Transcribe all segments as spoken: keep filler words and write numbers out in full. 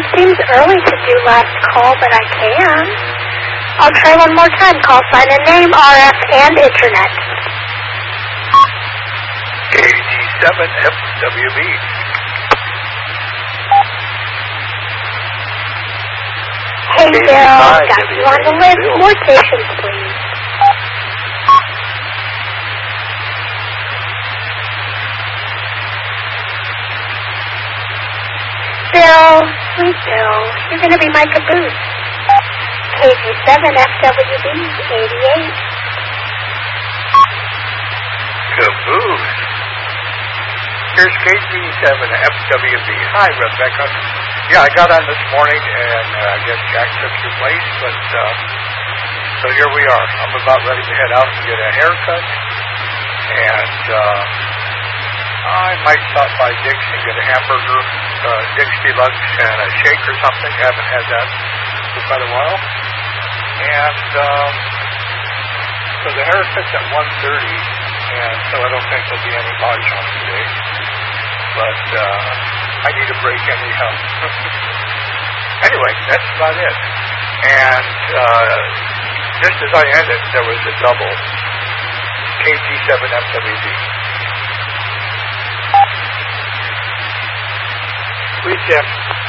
it seems early to do last call, but I can. I'll try one more time. Call sign and name, R F, and Internet. K G seven F W B. Hey, Bill. Got you on the list. More stations, please. Bill, sweet Bill, you're going to be my caboose. K G seven F W B eighty-eight. Caboose. Here's K G seven F W B. Hi, Rebecca. Yeah, I got on this morning, and uh, I guess Jack took your place, but uh, so here we are. I'm about ready to head out and get a haircut, and uh, I might stop by Dick's and get a hamburger, uh, Dick's Deluxe, and a shake or something. Haven't had that for quite a while. And um, so the haircut's at one thirty, and so I don't think there'll be any mahjong today. But uh, I need a break anyhow. Anyway, that's about it. And uh, just as I ended, there was a double K G seven F W B. Please check.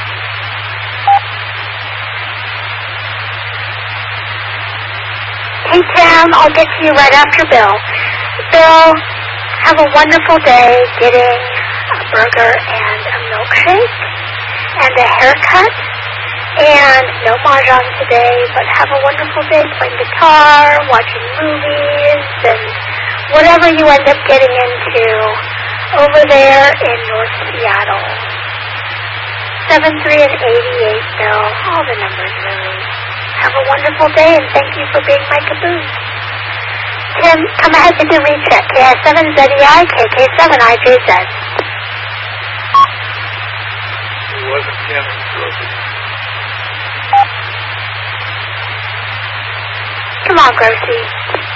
Hey, Tim, I'll get to you right after Bill. Bill, have a wonderful day getting a burger and a milkshake and a haircut. And no mahjong today, but have a wonderful day playing guitar, watching movies, and whatever you end up getting into over there in North Seattle. seven three and eighty-eight, Bill. All the numbers, really. Have a wonderful day, and thank you for being my caboose. Tim, come ahead and do recheck. K S seven Z E I, K K seven I J Z. It wasn't Tim, it was Rosie. Come on, Grocie.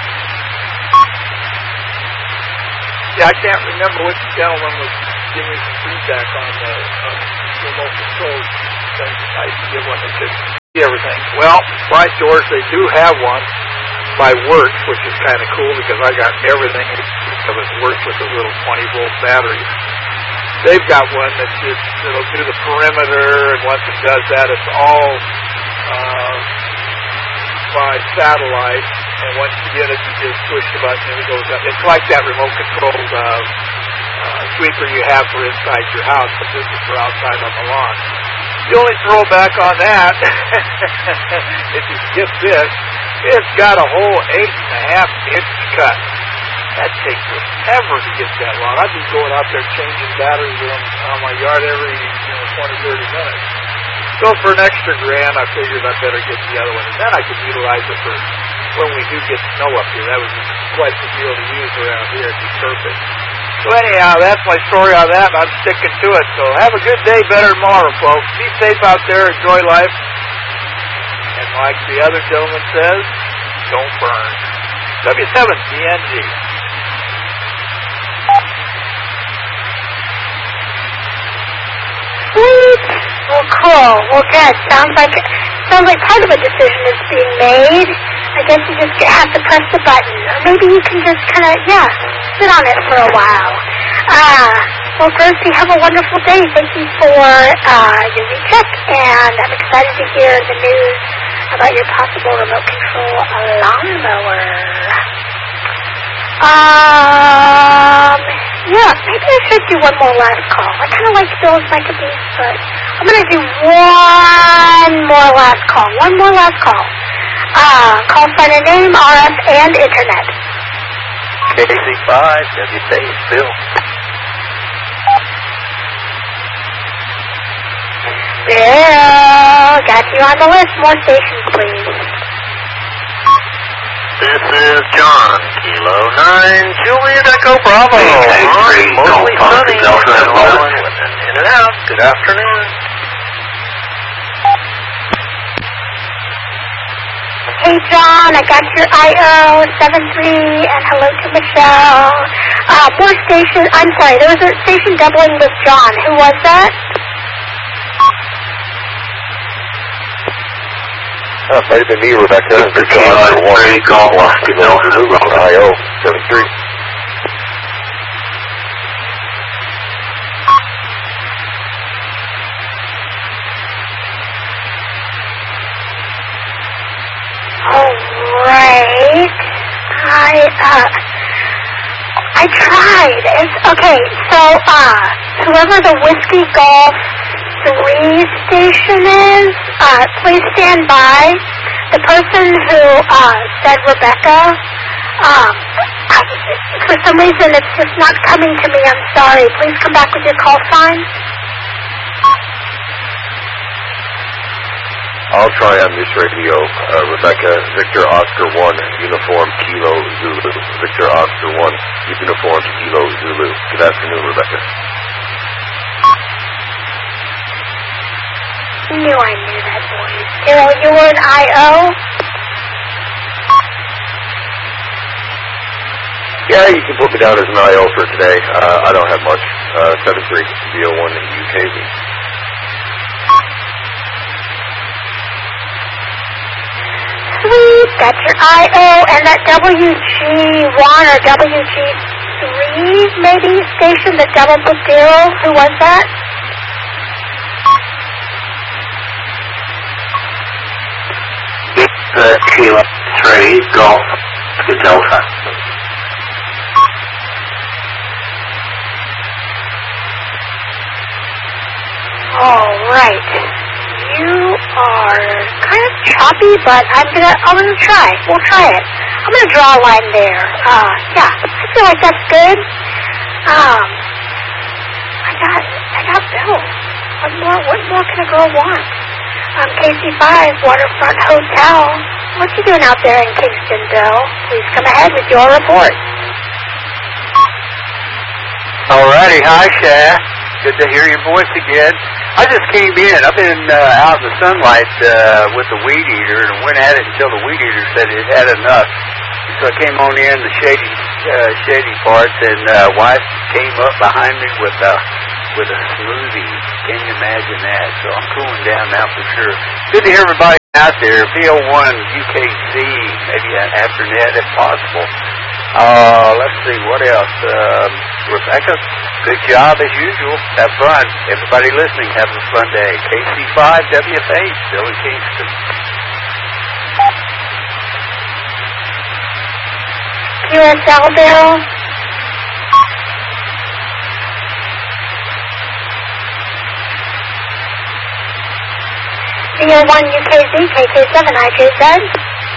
Yeah, I can't remember which gentleman was giving some feedback on the uh, remote control thing. I give one that could see everything. Well, by doors, they do have one by Works, which is kind of cool because I got everything that was works with the little twenty volt batteries. They've got one that just, it'll do the perimeter, and once it does that, it's all uh, by satellite, and once you get it, you just push the button and it goes up. It's like that remote controlled uh, uh, sweeper you have for inside your house, but this is for outside on the lawn. The only throwback on that, if you get this, it's got a whole eight and a half inch cut. That takes forever to get that long. I'd be going out there changing batteries on, on my yard every you know, twenty, thirty minutes. So for an extra grand, I figured I better get the other one. And then I could utilize it for when we do get snow up here. That was quite the deal to use around here. It'd be perfect. So anyhow, that's my story on that. I'm sticking to it. So have a good day, better tomorrow, folks. Be safe out there. Enjoy life. And like the other gentleman says, don't burn. W seven D N G. Sweet. Well, cool. Well, good. Sounds like sounds like part of a decision is being made. I guess you just have to press the button, or maybe you can just kind of yeah sit on it for a while. Uh, well, Grocie, have a wonderful day. Thank you for uh, your recheck, and I'm excited to hear the news about your possible remote control lawnmower. Um, yeah, maybe I should do one more last call. I kind of like Bill as my caboose, but I'm going to do one more last call. One more last call. Uh, call sign and name, R F, and Internet. K C five, W C, Bill. Bill, got you on the list. More stations, please. This is John, Kilo nine, Juliet Echo Bravo. On mostly sunny, Long Island, with an in and out. Good afternoon. Hey, John, I got your I O seven three, and hello to Michelle. Uh, more station, I'm sorry, there was a station doubling with John. Who was that? Uh, maybe me, Rebecca. The Kilo three, Golf Oscar Delta, Robert. I O, seven three. Alright. I, uh, I tried. It's, okay, so, uh, whoever the Whiskey Golf three station is, uh, please stand by. The person who, uh, said Rebecca, um, for some reason it's just not coming to me. I'm sorry. Please come back with your call sign. I'll try on this radio, uh, Rebecca. Victor Oscar one, Uniform Kilo Zulu. Victor Oscar one, Uniform Kilo Zulu. Good afternoon, Rebecca. You knew I knew that voice. Daryl, you were an I O? Yeah, you can put me down as an I O for today. Uh, I don't have much. Uh, seven three, V O one U K Z. Sweet, that's your I O, and that W G one or W G three, maybe, station that doubled with Daryl. Who was that? It's uh, Kilo three, Golf Oscar Delta. All right. You are kind of choppy, but I'm gonna I'm gonna try. We'll try it. I'm gonna draw a line there. Uh, yeah, I feel like that's good. Um, I got I got Bill. What more? What more can a girl want? Um, K C five Waterfront Hotel. What you doing out there in Kingston, Bill? Please come ahead with your report. Alrighty, hi, Shah. Good to hear your voice again. I just came in. I've been uh, out in the sunlight uh, with the weed eater and went at it until the weed eater said it had enough. So I came on in the shady, uh, shady parts, and uh, wife came up behind me with a with a smoothie. Can you imagine that? So I'm cooling down now for sure. Good to hear everybody out there. V O one U K Z, maybe after net if possible. Uh, let's see, what else? Um, Rebecca, good job as usual. Have fun. Everybody listening, have a fun day. K C five W F H, still in Kingston. Q S L, Bill. V O one U K Z, K K seven I J Z.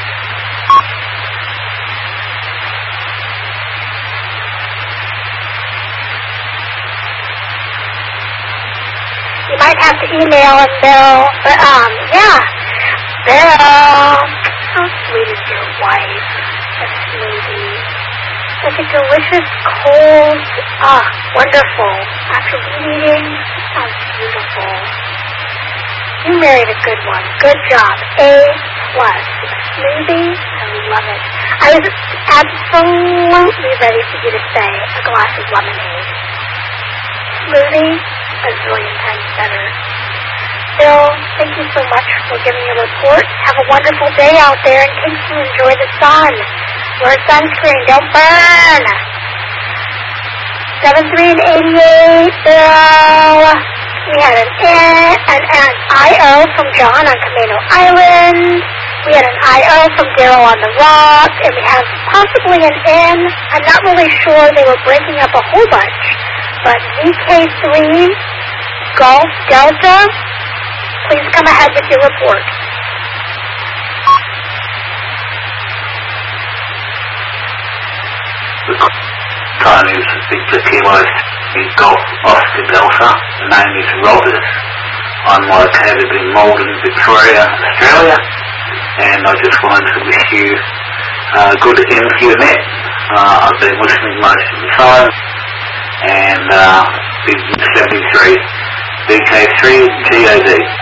You might have to email him, Bill. But, um, yeah. Bill, how sweet is your wife? A smoothie. Like a delicious, cold, ah, wonderful. After eating, sounds beautiful. You married a good one. Good job. A plus. Smoothie, I love it. I was absolutely ready for you to say a glass of lemonade. Smoothie, a zillion times better. Bill, thank you so much for giving a report. Have a wonderful day out there in Kingston. Enjoy the sun. Wear sunscreen. Don't burn. seven three and eighty-eight, Bill. We had an, an, an, an I O from John on Camino Island. We had an I O from Daryl on the Rock. And we have possibly an N. I'm not really sure. They were breaking up a whole bunch. But V K three, Golf Delta, please come ahead with your report. The time is Victor Kilo three, Golf Oscar Delta. The name is Robert. I'm located in Malden, Victoria, Australia. And I just wanted to wish you uh, good end to your net. Uh, I've been listening most of the time. And uh, seventy-three, V K three, G O D.